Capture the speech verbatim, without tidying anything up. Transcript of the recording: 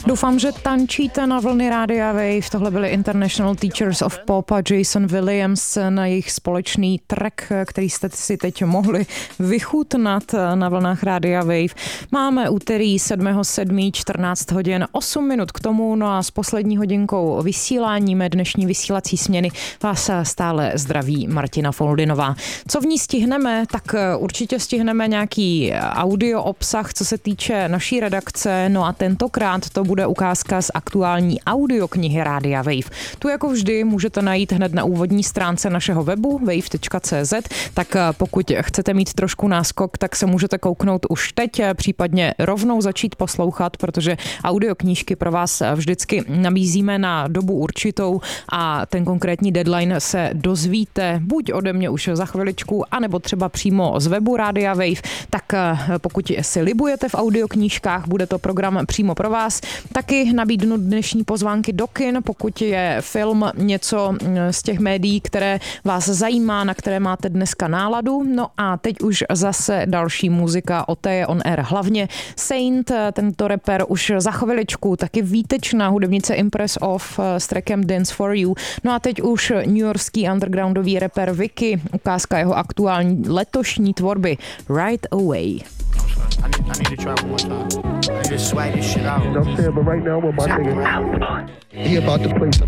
Doufám, že tančíte na vlny Rádia Wave. Tohle byli International Teachers of Pop a Jason Williams na jejich společný track, který jste si teď mohli vychutnat na vlnách Rádia Wave. Máme úterý sedmého sedmého čtrnáct hodin, osm minut k tomu, no a s poslední hodinkou vysílání mé dnešní vysílací směny vás stále zdraví Martina Foldinová. Co v ní stihneme, tak určitě stihneme nějaký audio obsah, co se týče naší redakce, no a tentokrát to bude ukázka z aktuální audioknihy Rádia Wave. Tu jako vždy můžete najít hned na úvodní stránce našeho webu wave tečka cé zet, tak pokud chcete mít trošku náskok, tak se můžete kouknout už teď, případně rovnou začít poslouchat, protože audioknížky pro vás vždycky nabízíme na dobu určitou a ten konkrétní deadline se dozvíte buď ode mě už za chviličku, anebo třeba přímo z webu Rádia Wave, tak pokud si libujete v audioknížkách, bude to program přímo pro vás. Taky nabídnu dnešní pozvánky do kin, pokud je film něco z těch médií, které vás zajímá, na které máte dneska náladu. No a teď už zase další muzika, o té je on air hlavně Saint, tento rapper už za chviličku, taky výtečná hudebnice Impress Off s trackem Dance for You. No a teď už newyorský undergroundový rapper Vicky, ukázka jeho aktuální letošní tvorby Right Away. I need, I need to try one more time. I need to swag this shit out. You know what I'm saying? But right now, with my nigga, he about to play some